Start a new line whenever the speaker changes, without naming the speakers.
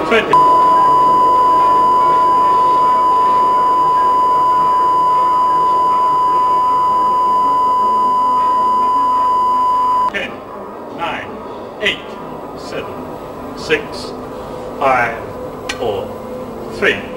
20. 10, 9, 8, 7, 6, 5, 4, 3,